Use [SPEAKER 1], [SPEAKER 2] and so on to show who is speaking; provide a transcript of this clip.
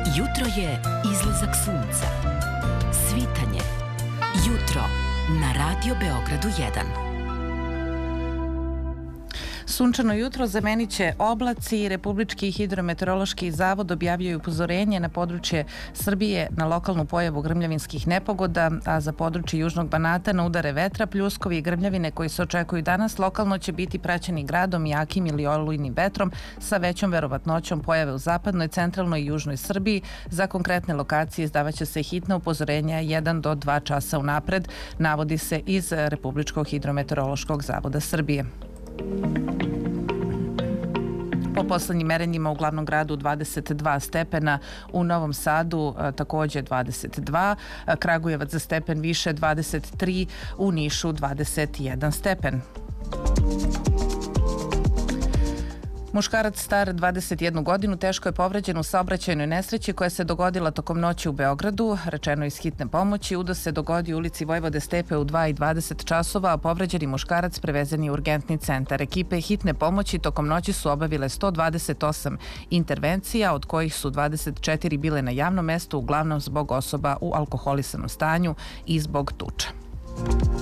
[SPEAKER 1] Jutro je izlazak sunca. Svitanje. Jutro na Radio Beogradu 1.
[SPEAKER 2] Sunčano jutro zamenit će oblaci. Republički hidrometeorološki zavod objavio je upozorenje na područje Srbije na lokalnu pojavu grmljavinskih nepogoda, a za područje Južnog Banata na udare vetra, pljuskovi i grmljavine koji se očekuju danas lokalno će biti praćeni gradom, jakim ili olujnim vetrom sa većom verovatnoćom pojave u zapadnoj, centralnoj i južnoj Srbiji. Za konkretne lokacije izdavaće se hitna upozorenja 1 do 2 časa unapred, navodi se iz Republičkog hidrometeorološkog zavoda Srbije. Po poslednjim merenjima u glavnom gradu 22 stepena, u Novom Sadu takođe 22, Kragujevac za stepen više 23, u Nišu 21 stepen. Muškarac star 21 godinu teško je povređen u saobraćajnoj nesreći koja se dogodila tokom noći u Beogradu. Rečeno iz hitne pomoći, udes se dogodio u ulici Vojvode Stepe u 2:20 časova, a povređeni muškarac prevezen je u urgentni centar. Ekipe hitne pomoći tokom noći su obavile 128 intervencija, od kojih su 24 bile na javnom mestu, uglavnom zbog osoba u alkoholisanom stanju i zbog tuča.